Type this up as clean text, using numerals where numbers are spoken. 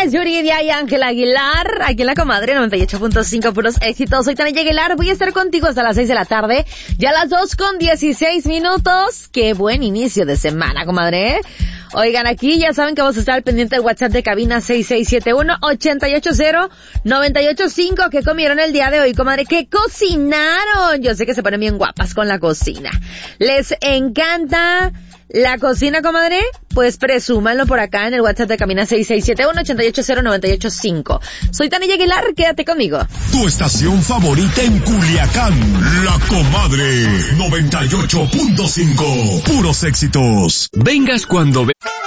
es Yuridia y Ángel Aguilar, aquí en La Comadre 98.5, puros éxitos. Soy Tania Aguilar, voy a estar contigo hasta las 6 de la tarde, ya a las 2:16. Qué buen inicio de semana, comadre. Oigan, aquí ya saben que vamos a estar al pendiente del WhatsApp de cabina 6671-880-985. ¿Qué comieron el día de hoy, comadre? ¿Qué cocinaron? Yo sé que se ponen bien guapas con la cocina. ¿Les encanta la cocina, comadre? Pues presúmanlo por acá en el WhatsApp de cabina 6671-880-985. Soy Tania Aguilar, quédate conmigo. Tu estación favorita en Culiacán, La Comadre 98.5. Puros éxitos. Vengas cuando